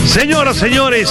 Señoras, señores,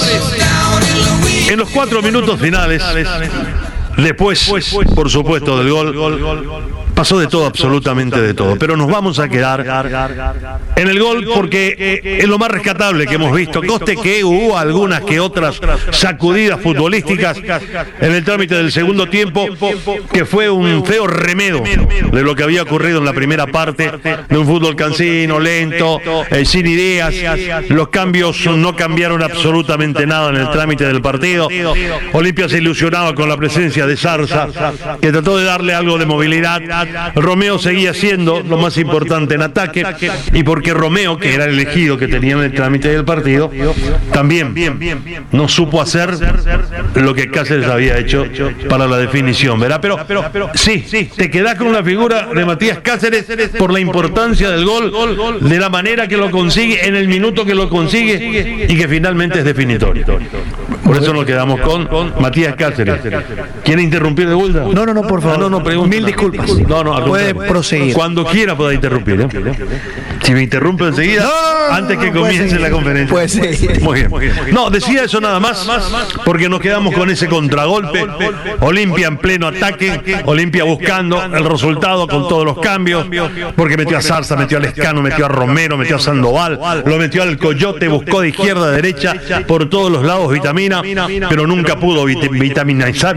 en los 4 minutos finales, después, por supuesto, del gol, pasó de todo, absolutamente de todo. Pero nos vamos a quedar en el gol porque es lo más rescatable que hemos visto. Conste que hubo algunas que otras sacudidas futbolísticas en el trámite del segundo tiempo, que fue un feo remedo de lo que había ocurrido en la primera parte, de un fútbol cansino, lento, sin ideas. Los cambios no cambiaron absolutamente nada en el trámite del partido. Olimpia se ilusionaba con la presencia de Zarza, que trató de darle algo de movilidad. Romeo seguía siendo lo más importante en ataque, y porque Romeo, que era el elegido que tenía en el trámite del partido, también no supo hacer lo que Cáceres había hecho para la definición, ¿verdad? Pero sí, te quedás con la figura de Matías Cáceres por la importancia del gol, de la manera que lo consigue, en el minuto que lo consigue y que finalmente es definitorio. Por eso nos quedamos con Matías Cáceres. ¿Quiere interrumpir de vuelta? No, por favor. No, mil disculpas. Puede proseguir. Cuando quiera pueda interrumpir, ¿eh? Si me interrumpe enseguida, antes que comience la conferencia. Puede seguir. Muy bien. No, decía eso nada más, porque nos quedamos con ese contragolpe. Olimpia en pleno ataque, Olimpia buscando el resultado con todos los cambios, porque metió a Zarza, metió a Lescano, metió a Romero, metió a Sandoval, lo metió al Coyote, buscó de izquierda a derecha, por todos los lados vitamina, pero nunca pudo vitaminizar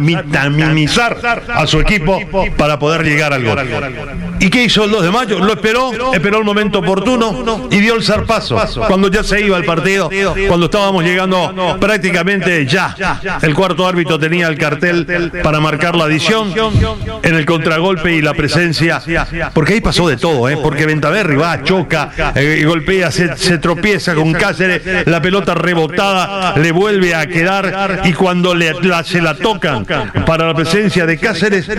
a su equipo para poder llegar al gol. ¿Y qué hizo el 2 de mayo? Lo esperó el momento oportuno y dio el zarpazo. Cuando ya se iba el partido, cuando estábamos llegando prácticamente ya, el cuarto árbitro tenía el cartel para marcar la adición, en el contragolpe y la presencia, porque ahí pasó de todo, porque Bentaberri va, choca, golpea, se tropieza con Cáceres, la pelota rebotada le vuelve a quedar, y cuando se la tocan para la presencia de Cáceres,